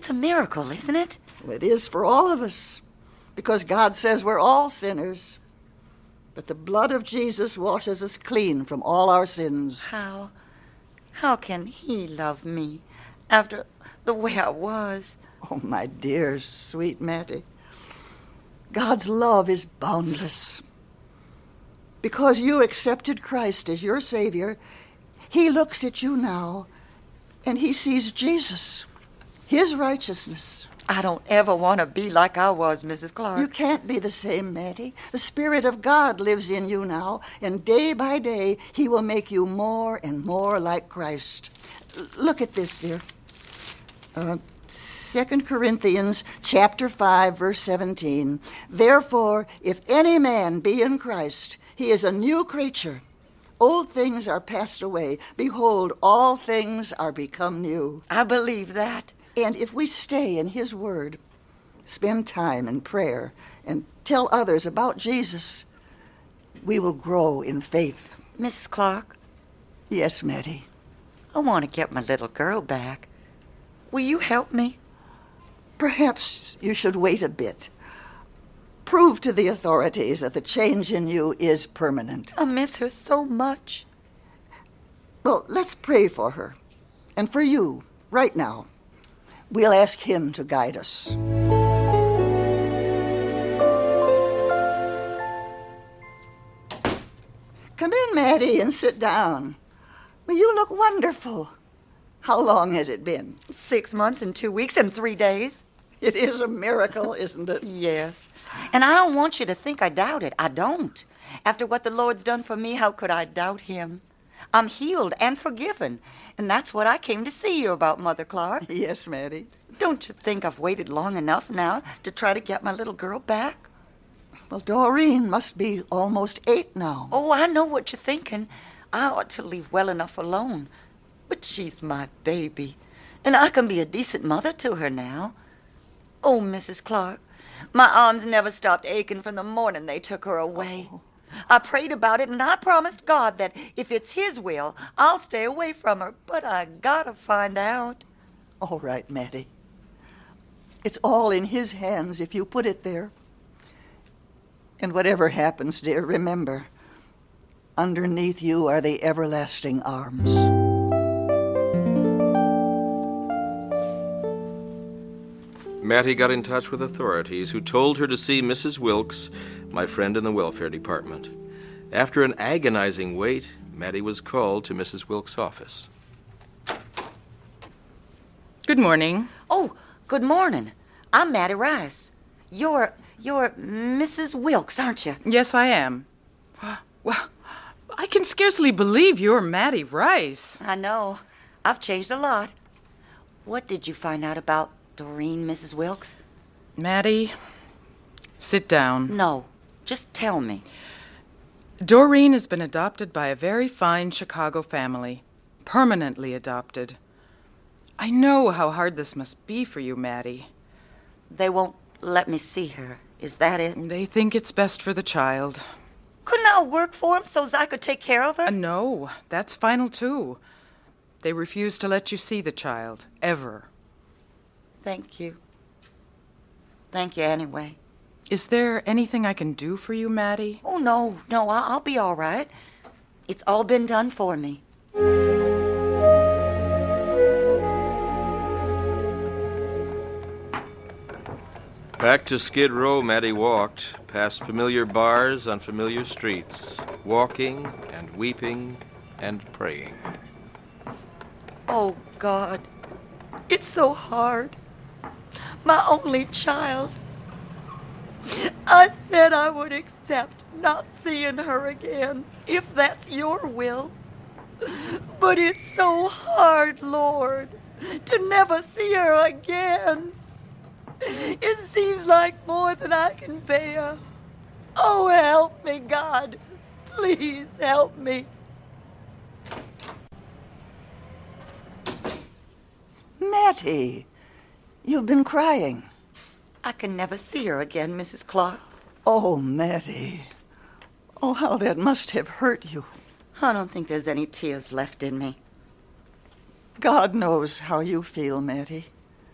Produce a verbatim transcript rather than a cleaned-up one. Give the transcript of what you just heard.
It's a miracle, isn't it? It is for all of us, because God says we're all sinners. But the blood of Jesus washes us clean from all our sins. How? How can he love me after the way I was? Oh, my dear, sweet Mattie. God's love is boundless. Because you accepted Christ as your Savior, he looks at you now, and he sees Jesus, his righteousness. I don't ever want to be like I was, Missus Clark. You can't be the same, Mattie. The Spirit of God lives in you now, and day by day, he will make you more and more like Christ. L- look at this, dear. Uh, Second Corinthians chapter five, verse seventeen. Therefore, if any man be in Christ, he is a new creature. Old things are passed away. Behold, all things are become new. I believe that. And if we stay in his word, spend time in prayer, and tell others about Jesus, we will grow in faith. Missus Clark? Yes, Mattie. I want to get my little girl back. Will you help me? Perhaps you should wait a bit. Prove to the authorities that the change in you is permanent. I miss her so much. Well, let's pray for her. And for you, right now. We'll ask him to guide us. Come in, Mattie, and sit down. Well, you look wonderful. How long has it been? Six months and two weeks and three days. It is a miracle, isn't it? Yes. And I don't want you to think I doubt it. I don't. After what the Lord's done for me, how could I doubt him? I'm healed and forgiven. And that's what I came to see you about, Mother Clark. Yes, Mattie. Don't you think I've waited long enough now to try to get my little girl back? Well, Doreen must be almost eight now. Oh, I know what you're thinking. I ought to leave well enough alone. But she's my baby, and I can be a decent mother to her now. Oh, Missus Clark, my arms never stopped aching from the morning they took her away. Oh. I prayed about it, and I promised God that if it's his will, I'll stay away from her. But I gotta find out. All right, Mattie. It's all in his hands if you put it there. And whatever happens, dear, remember, underneath you are the everlasting arms. Mattie got in touch with authorities, who told her to see Missus Wilkes, my friend in the welfare department. After an agonizing wait, Mattie was called to Missus Wilkes' office. Good morning. Oh, good morning. I'm Mattie Rice. You're, you're Missus Wilkes, aren't you? Yes, I am. Well, I can scarcely believe you're Mattie Rice. I know. I've changed a lot. What did you find out about Doreen, Missus Wilkes? Mattie, sit down. No, just tell me. Doreen has been adopted by a very fine Chicago family. Permanently adopted. I know how hard this must be for you, Mattie. They won't let me see her. Is that it? They think it's best for the child. Couldn't I work for them so I could take care of her? Uh, no, that's final, too. They refuse to let you see the child, ever. Thank you. Thank you anyway. Is there anything I can do for you, Mattie? Oh, no, no, I'll be all right. It's all been done for me. Back to Skid Row, Mattie walked, past familiar bars on familiar streets, walking and weeping and praying. Oh, God, it's so hard. My only child. I said I would accept not seeing her again, if that's your will. But it's so hard, Lord, to never see her again. It seems like more than I can bear. Oh, help me, God. Please help me. Mattie, you've been crying. I can never see her again, Missus Clark. Oh, Mattie. Oh, how that must have hurt you. I don't think there's any tears left in me. God knows how you feel, Mattie.